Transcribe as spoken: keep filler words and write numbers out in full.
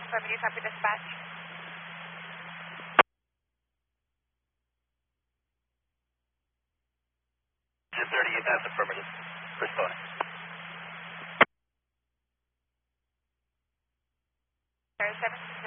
Affirmative, happy dispatch. two thirty-eight, that's affirmative. Respond. seven